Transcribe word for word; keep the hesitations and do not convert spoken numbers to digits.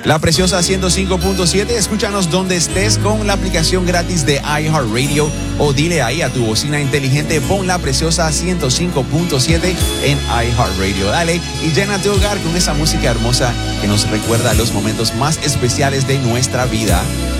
La Preciosa ciento cinco punto siete, escúchanos donde estés con la aplicación gratis de iHeartRadio o dile ahí a tu bocina inteligente, pon La Preciosa ciento cinco punto siete en iHeartRadio. Dale y llena tu hogar con esa música hermosa que nos recuerda los momentos más especiales de nuestra vida.